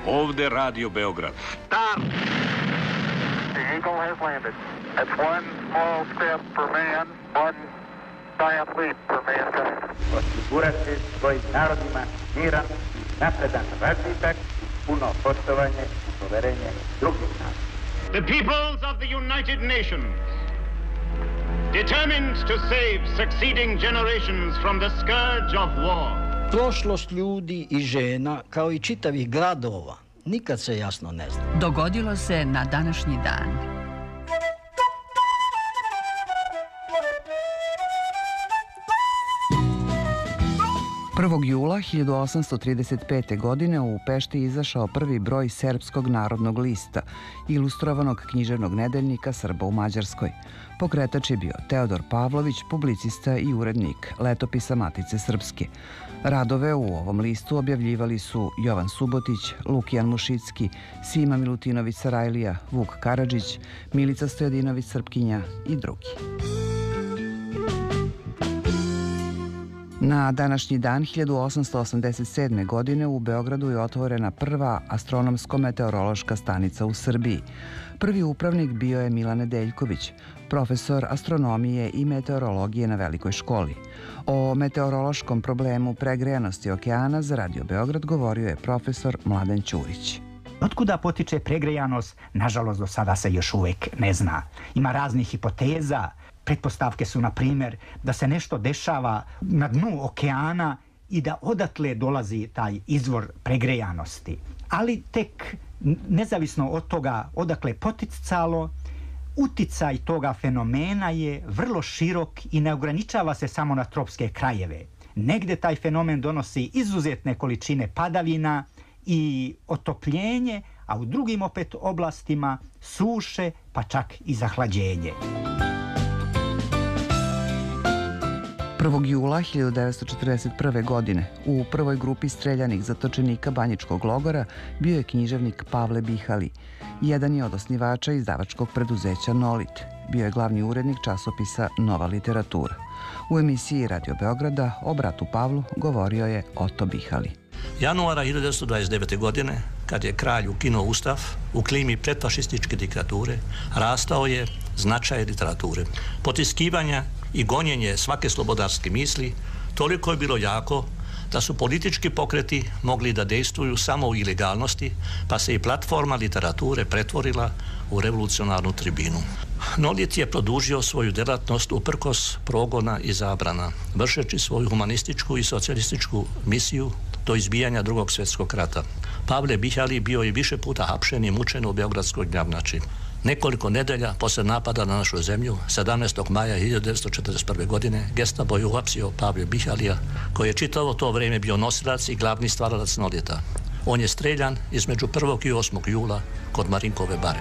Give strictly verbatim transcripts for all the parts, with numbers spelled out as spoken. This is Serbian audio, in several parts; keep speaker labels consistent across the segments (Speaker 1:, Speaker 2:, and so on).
Speaker 1: Ovde Radio Beograd.
Speaker 2: Stop! The Eagle has landed. That's one small step for man, one giant leap for mankind.
Speaker 3: Osigurati svojim narodima miran, napredan razvitak, puno poštovanje i poverenje drugih naroda.
Speaker 4: The peoples of the United Nations, determined to save succeeding generations from the scourge of war.
Speaker 5: Prošlost ljudi i žena, kao i čitavih gradova, nikad se jasno ne zna.
Speaker 6: Dogodilo se na današnji dan. prvog jula hiljadu osamsto trideset pete. godine u Pešti izašao prvi broj Serbskog narodnog lista, ilustrovanog književnog nedeljnika Srba u Mađarskoj. Pokretač je bio Teodor Pavlović, publicista i urednik Letopisa Matice Srpske. Radove u ovom listu objavljivali su Jovan Subotić, Lukijan Mušicki, Sima Milutinović Sarajlija, Vuk Karadžić, Milica Stojadinović Srpkinja i drugi. Na današnji dan hiljadu osamsto osamdeset sedme. godine u Beogradu je otvorena prva astronomsko-meteorološka stanica u Srbiji. Prvi upravnik bio je Milan Nedeljković, profesor astronomije i meteorologije na Velikoj školi. O meteorološkom problemu pregrejanosti okeana za Radio Beograd govorio je profesor Mladen Ćurić.
Speaker 7: Otkuda potiče pregrejanost, nažalost do sada se još uvek ne zna. Ima raznih hipoteza. Pretpostavke su, na primjer, da se nešto dešava na dnu okeana i da odatle dolazi taj izvor pregrejanosti. Ali tek nezavisno od toga odakle poticalo, uticaj toga fenomena je vrlo širok i ne ograničava se samo na tropske krajeve. Negde taj fenomen donosi izuzetne količine padavina i otopljenje, a u drugim opet oblastima suše, pa čak i zahlađenje.
Speaker 6: prvog jula hiljadu devetsto četrdeset prve. godine u prvoj grupi streljanih zatočenika Banjičkog logora bio je književnik Pavle Bihali. Jedan je od osnivača izdavačkog preduzeća Nolit. Bio je glavni urednik časopisa Nova literatura. U emisiji Radio Beograda o bratu Pavlu govorio je Oto Bihali.
Speaker 8: Januara hiljadu devetsto dvadeset devete. godine, kad je kralj ukinuo ustav u klimi predfašističke diktature, rastao je značaj literature. Potiskivanja i gonjenje svake slobodarske misli toliko je bilo jako da su politički pokreti mogli da dejstvuju samo u ilegalnosti, pa se i platforma literature pretvorila u revolucionarnu tribinu. Nolit je produžio svoju delatnost uprkos progona i zabrana, vršeći svoju humanističku i socijalističku misiju do izbijanja Drugog svjetskog rata. Pavle Bihali bio je više puta hapšen i mučen u Beogradskoj gnjavnači. Nekoliko nedelja posle napada na našu zemlju, sedamnaestog maja hiljadu devetsto četrdeset prve. godine, Gestapo je uhapsio Pavle Bihalija, koji je čitavo to vreme bio nosilac i glavni stvaralac Nolita. On je streljan između prvog i osmog jula kod Marinkove bare.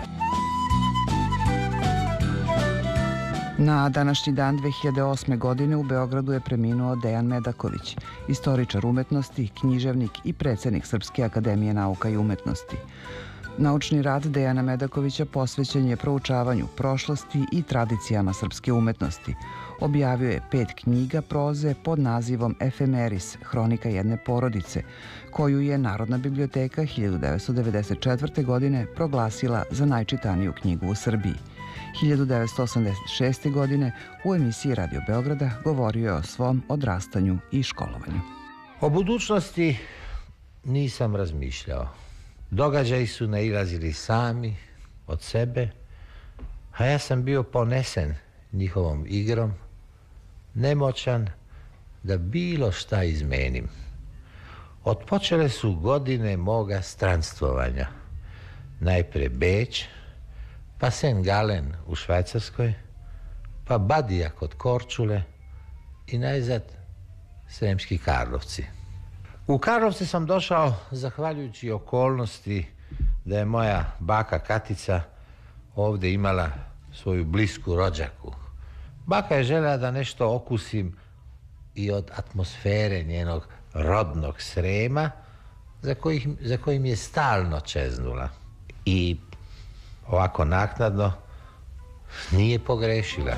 Speaker 6: Na današnji dan dve hiljade osme. godine u Beogradu je preminuo Dejan Medaković, istoričar umetnosti, književnik i predsednik Srpske akademije nauka i umetnosti. Naučni rad Dejana Medakovića posvećen je proučavanju prošlosti i tradicijama srpske umetnosti. Objavio je pet knjiga proze pod nazivom Efemeris, hronika jedne porodice, koju je Narodna biblioteka hiljadu devetsto devedeset četvrte. godine proglasila za najčitaniju knjigu u Srbiji. hiljadu devetsto osamdeset šeste. godine u emisiji Radio Beograda govorio je o svom odrastanju i školovanju.
Speaker 9: O budućnosti nisam razmišljao. Događaji su nailazili sami od sebe, a ja sam bio ponesen njihovom igrom, nemoćan da bilo šta izmenim. Otpočele su godine moga stranstvovanja. Najpre Beč, pa Saint Gallen u Švajcarskoj, pa Badija kod Korčule i najzad Sremski Karlovci. U Karlovce sam došao zahvaljujući okolnosti da je moja baka Katica ovde imala svoju blisku rođaku. Baka je željela da nešto okusim i od atmosfere njenog rodnog Srema, za, kojih, za kojim je stalno čeznula. I ovako naknadno nije pogrešila.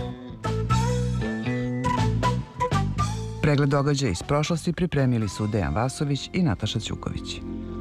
Speaker 6: Pregled događaja iz prošlosti pripremili su Dejan Vasović i Nataša Ćuković.